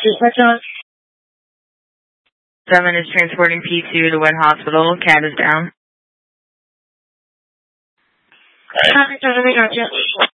7 is transporting P2 to Wed Hospital. Cat is down. Alright.